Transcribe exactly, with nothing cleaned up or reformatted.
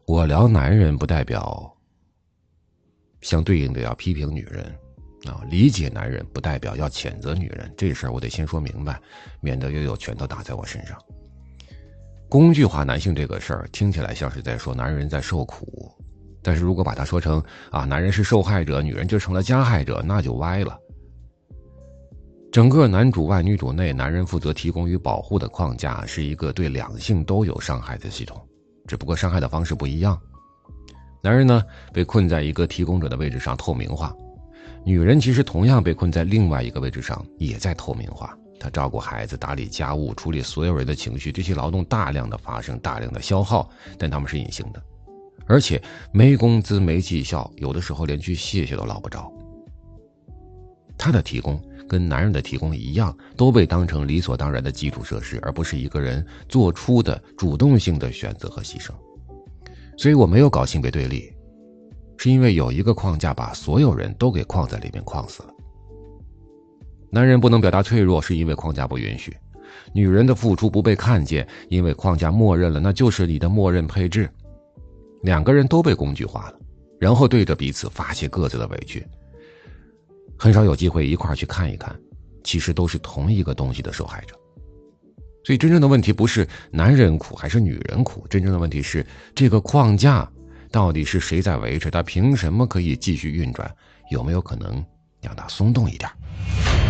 我聊男人不代表相对应的要批评女人啊，理解男人不代表要谴责女人，这事儿我得先说明白，免得又有拳头打在我身上。工具化男性这个事儿听起来像是在说男人在受苦，但是如果把它说成啊，男人是受害者，女人就成了加害者，那就歪了。整个男主外女主内，男人负责提供与保护的框架是一个对两性都有伤害的系统，只不过伤害的方式不一样。男人呢，被困在一个提供者的位置上透明化，女人其实同样被困在另外一个位置上，也在透明化。她照顾孩子，打理家务，处理所有人的情绪，这些劳动大量的发生，大量的消耗，但他们是隐形的，而且没工资没绩效，有的时候连句谢谢都捞不着。她的提供跟男人的提供一样，都被当成理所当然的基础设施，而不是一个人做出的主动性的选择和牺牲。所以我没有搞性别对立，是因为有一个框架把所有人都给框在里面，框死了。男人不能表达脆弱，是因为框架不允许；女人的付出不被看见，因为框架默认了，那就是你的默认配置。两个人都被工具化了，然后对着彼此发泄各自的委屈，很少有机会一块儿去看一看，其实都是同一个东西的受害者。所以真正的问题不是男人苦还是女人苦，真正的问题是这个框架到底是谁在维持，它凭什么可以继续运转，有没有可能让它松动一点。